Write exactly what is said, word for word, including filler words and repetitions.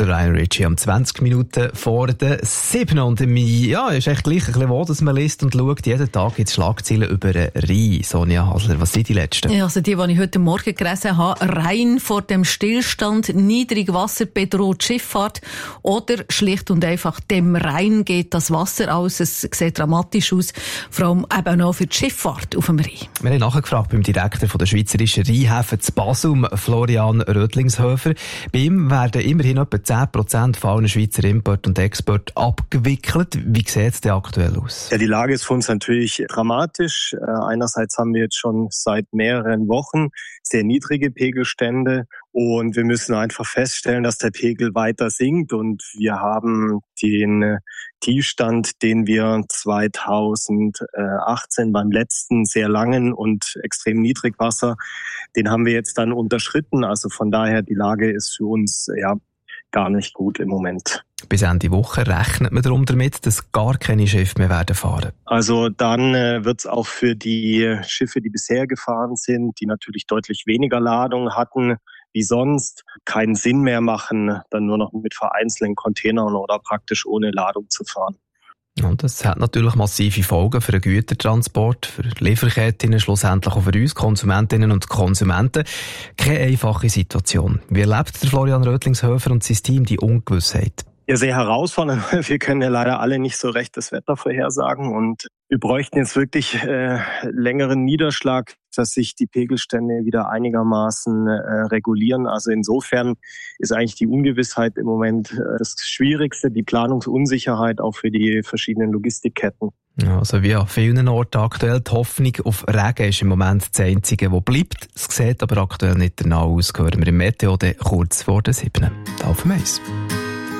Der Ryan Ritchie am zwanzig Minuten vor der sieben. Und im, ja, ist echt gleich ein bisschen wo, dass man liest und schaut. Jeden Tag gibt es Schlagzeilen über den Rhein. Sonja Hasler, was sind die letzten? Ja, also die, die ich heute Morgen gelesen habe. Rhein vor dem Stillstand, Niedrigwasser bedroht Schifffahrt oder schlicht und einfach dem Rhein geht das Wasser aus. Es sieht dramatisch aus, vor allem eben auch für die Schifffahrt auf dem Rhein. Wir haben nachgefragt beim Direktor von der Schweizerischen Rheinhäfen zu Basel, Florian Rötlingshöfer. Bei ihm werden immerhin etwa zehn Prozent von allen Schweizer Import und Export abgewickelt. Wie sieht es denn aktuell aus? Ja, die Lage ist für uns natürlich dramatisch. Äh, einerseits haben wir jetzt schon seit mehreren Wochen sehr niedrige Pegelstände und wir müssen einfach feststellen, dass der Pegel weiter sinkt und wir haben den Tiefstand, den wir zweitausendachtzehn beim letzten sehr langen und extrem Niedrigwasser, den haben wir jetzt dann unterschritten. Also von daher, die Lage ist für uns ja gar nicht gut im Moment. Bis Ende Woche rechnet man darum damit, dass gar keine Schiffe mehr werden fahren. Also dann äh, wird es auch für die Schiffe, die bisher gefahren sind, die natürlich deutlich weniger Ladung hatten wie sonst, keinen Sinn mehr machen, dann nur noch mit vereinzelten Containern oder praktisch ohne Ladung zu fahren. Und das hat natürlich massive Folgen für den Gütertransport, für Lieferketten, schlussendlich auch für uns Konsumentinnen und Konsumenten. Keine einfache Situation. Wie erlebt der Florian Rötlingshöfer und sein Team die Ungewissheit? Ja, sehr herausfordernd. Wir können ja leider alle nicht so recht das Wetter vorhersagen und wir bräuchten jetzt wirklich äh, längeren Niederschlag, dass sich die Pegelstände wieder einigermaßen äh, regulieren. Also insofern ist eigentlich die Ungewissheit im Moment äh, das Schwierigste, die Planungsunsicherheit auch für die verschiedenen Logistikketten. Ja, also wie an vielen Orten aktuell, die Hoffnung auf Regen ist im Moment das Einzige, was bleibt. Es sieht aber aktuell nicht danach aus, hören wir im Meteo kurz vor der sieben. Auf dem Eis.